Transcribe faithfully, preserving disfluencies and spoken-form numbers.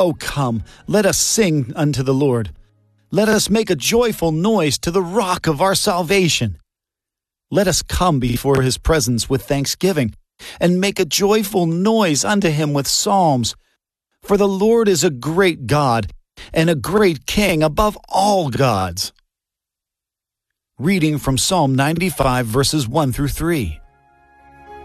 O come, let us sing unto the Lord. Let us make a joyful noise to the rock of our salvation. Let us come before his presence with thanksgiving, and make a joyful noise unto him with psalms. For the Lord is a great God, and a great King above all gods. Reading from Psalm ninety-five, verses one through three.